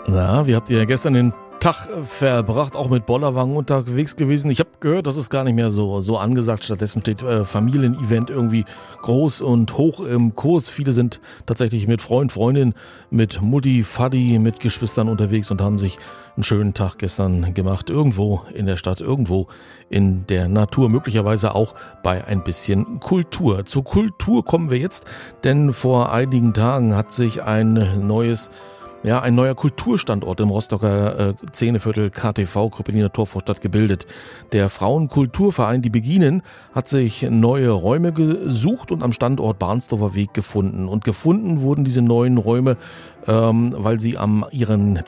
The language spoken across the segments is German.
Na, wie habt ihr gestern den Tag verbracht, auch mit Bollerwagen unterwegs gewesen? Ich habe gehört, das ist gar nicht mehr so angesagt. Stattdessen steht Familienevent irgendwie groß und hoch im Kurs. Viele sind tatsächlich mit Freund, Freundin, mit Mutti, Vati, mit Geschwistern unterwegs und haben sich einen schönen Tag gestern gemacht. Irgendwo in der Stadt, irgendwo in der Natur, möglicherweise auch bei ein bisschen Kultur. Zur Kultur kommen wir jetzt, denn vor einigen Tagen hat sich ein neuer Kulturstandort im Rostocker Szeneviertel KTV, Krüppeliner Torvorstadt, gebildet. Der Frauenkulturverein Die Beginen hat sich neue Räume gesucht und am Standort Bahnsdorfer Weg gefunden. Und gefunden wurden diese neuen Räume, weil sie am ihren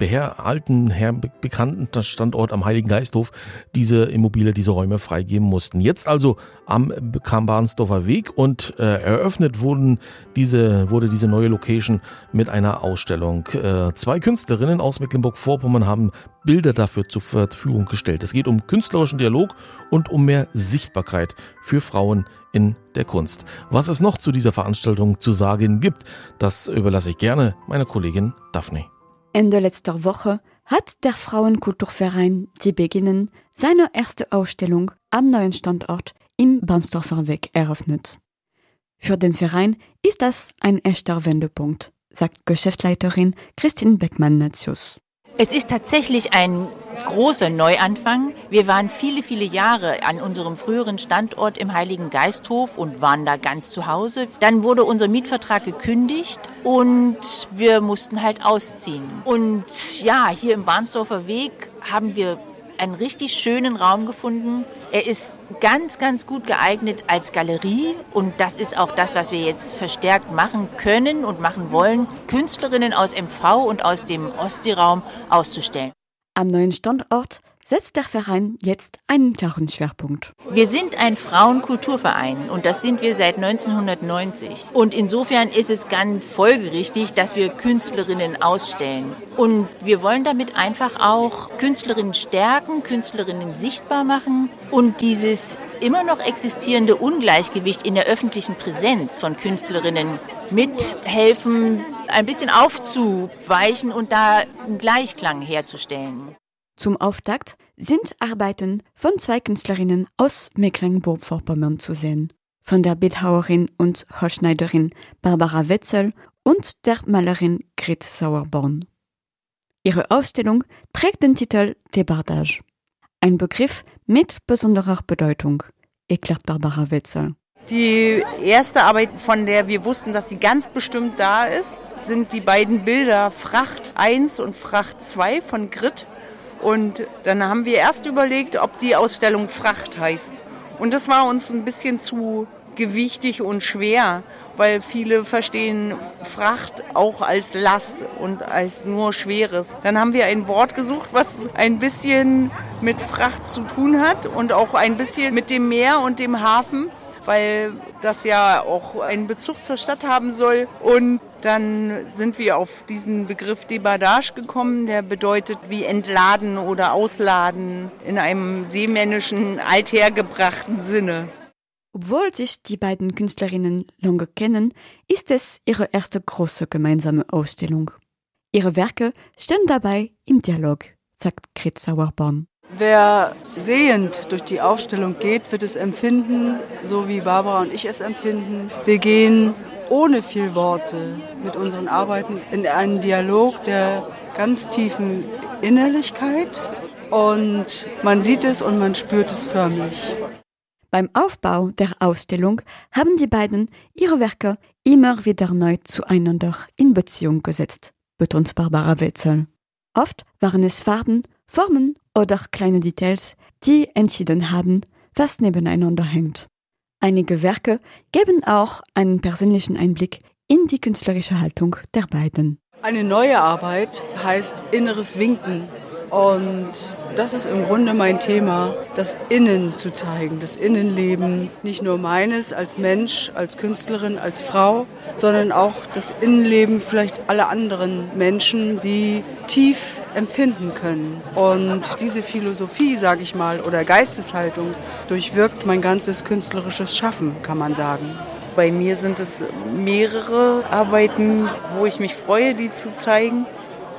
bekannten Standort am Heiligen Geisthof diese Immobilie, diese Räume freigeben mussten. Jetzt also am Bahnsdorfer Weg und eröffnet wurde diese neue Location mit einer Ausstellung. 2 Künstlerinnen aus Mecklenburg-Vorpommern haben Bilder dafür zur Verfügung gestellt. Es geht um künstlerischen Dialog und um mehr Sichtbarkeit für Frauen in der Kunst. Was es noch zu dieser Veranstaltung zu sagen gibt, das überlasse ich gerne meiner Kollegin Daphne. Ende letzter Woche hat der Frauenkulturverein Die Beginen seine erste Ausstellung am neuen Standort im Bahnsdorfer Weg eröffnet. Für den Verein ist das ein echter Wendepunkt, sagt Geschäftsleiterin Christine Beckmann-Natzius. Es ist tatsächlich ein großer Neuanfang. Wir waren viele, viele Jahre an unserem früheren Standort im Heiligen Geisthof und waren da ganz zu Hause. Dann wurde unser Mietvertrag gekündigt und wir mussten halt ausziehen. Und ja, hier im Bahnsdorfer Weg haben wir einen richtig schönen Raum gefunden. Er ist ganz, ganz gut geeignet als Galerie und das ist auch das, was wir jetzt verstärkt machen können und machen wollen, Künstlerinnen aus MV und aus dem Ostseeraum auszustellen. Am neuen Standort setzt der Verein jetzt einen klaren Schwerpunkt. Wir sind ein Frauenkulturverein und das sind wir seit 1990. Und insofern ist es ganz folgerichtig, dass wir Künstlerinnen ausstellen. Und wir wollen damit einfach auch Künstlerinnen stärken, Künstlerinnen sichtbar machen und dieses immer noch existierende Ungleichgewicht in der öffentlichen Präsenz von Künstlerinnen mithelfen, ein bisschen aufzuweichen und da einen Gleichklang herzustellen. Zum Auftakt sind Arbeiten von 2 Künstlerinnen aus Mecklenburg-Vorpommern zu sehen. Von der Bildhauerin und Holzschneiderin Barbara Wetzel und der Malerin Grit Sauerborn. Ihre Ausstellung trägt den Titel Débardage. Ein Begriff mit besonderer Bedeutung, erklärt Barbara Wetzel. Die erste Arbeit, von der wir wussten, dass sie ganz bestimmt da ist, sind die beiden Bilder Fracht 1 und Fracht 2 von Grit. Und dann haben wir erst überlegt, ob die Ausstellung Fracht heißt. Und das war uns ein bisschen zu gewichtig und schwer, weil viele verstehen Fracht auch als Last und als nur Schweres. Dann haben wir ein Wort gesucht, was ein bisschen mit Fracht zu tun hat und auch ein bisschen mit dem Meer und dem Hafen, weil das ja auch einen Bezug zur Stadt haben soll. Und dann sind wir auf diesen Begriff Débardage gekommen, der bedeutet wie entladen oder ausladen in einem seemännischen, althergebrachten Sinne. Obwohl sich die beiden Künstlerinnen lange kennen, ist es ihre erste große gemeinsame Ausstellung. Ihre Werke stehen dabei im Dialog, sagt Grit Sauerborn. Wer sehend durch die Ausstellung geht, wird es empfinden, so wie Barbara und ich es empfinden. Wir gehen ohne viel Worte mit unseren Arbeiten in einen Dialog der ganz tiefen Innerlichkeit und man sieht es und man spürt es förmlich. Beim Aufbau der Ausstellung haben die beiden ihre Werke immer wieder neu zueinander in Beziehung gesetzt, betont Barbara Wetzel. Oft waren es Farben, Formen oder kleine Details, die entschieden haben, was nebeneinander hängt. Einige Werke geben auch einen persönlichen Einblick in die künstlerische Haltung der beiden. Eine neue Arbeit heißt Inneres Winken. Und das ist im Grunde mein Thema, das Innen zu zeigen, das Innenleben, nicht nur meines als Mensch, als Künstlerin, als Frau, sondern auch das Innenleben vielleicht aller anderen Menschen, die tief empfinden können. Und diese Philosophie, sage ich mal, oder Geisteshaltung durchwirkt mein ganzes künstlerisches Schaffen, kann man sagen. Bei mir sind es mehrere Arbeiten, wo ich mich freue, die zu zeigen.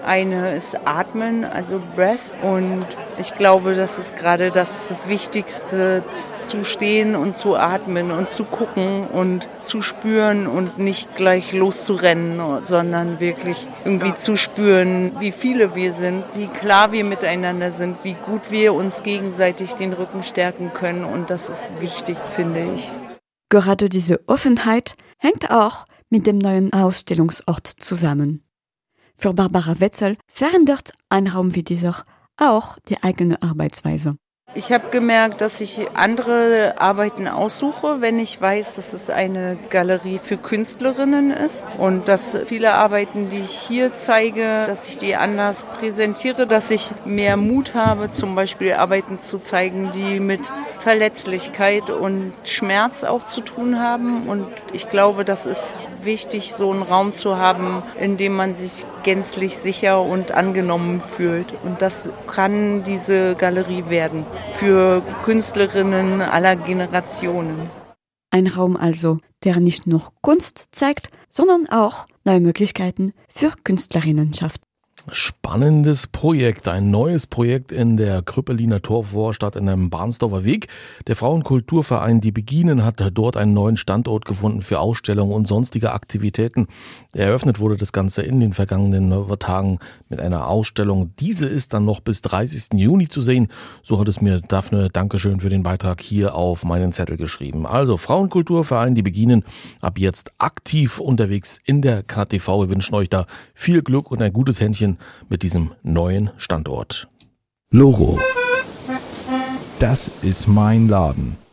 Eine ist Atmen, also Breath. Und ich glaube, das ist gerade das Wichtigste, zu stehen und zu atmen und zu gucken und zu spüren und nicht gleich loszurennen, sondern wirklich irgendwie zu spüren, wie viele wir sind, wie klar wir miteinander sind, wie gut wir uns gegenseitig den Rücken stärken können. Und das ist wichtig, finde ich. Gerade diese Offenheit hängt auch mit dem neuen Ausstellungsort zusammen. Für Barbara Wetzel verändert ein Raum wie dieser auch die eigene Arbeitsweise. Ich habe gemerkt, dass ich andere Arbeiten aussuche, wenn ich weiß, dass es eine Galerie für Künstlerinnen ist und dass viele Arbeiten, die ich hier zeige, dass ich die anders präsentiere, dass ich mehr Mut habe, zum Beispiel Arbeiten zu zeigen, die mit Verletzlichkeit und Schmerz auch zu tun haben. Und ich glaube, das ist wichtig, so einen Raum zu haben, in dem man sich gänzlich sicher und angenommen fühlt. Und das kann diese Galerie werden für Künstlerinnen aller Generationen. Ein Raum also, der nicht nur Kunst zeigt, sondern auch neue Möglichkeiten für Künstlerinnen schafft. Spannendes Projekt, ein neues Projekt in der Krüppeliner Torvorstadt in einem Barnsdorfer Weg. Der Frauenkulturverein Die Beginen hat dort einen neuen Standort gefunden für Ausstellungen und sonstige Aktivitäten. Eröffnet wurde das Ganze in den vergangenen Tagen mit einer Ausstellung. Diese ist dann noch bis 30. Juni zu sehen. So hat es mir Daphne, Dankeschön für den Beitrag, hier auf meinen Zettel geschrieben. Also Frauenkulturverein Die Beginen, ab jetzt aktiv unterwegs in der KTV. Wir wünschen euch da viel Glück und ein gutes Händchen mit diesem neuen Standort. Loro. Das ist mein Laden.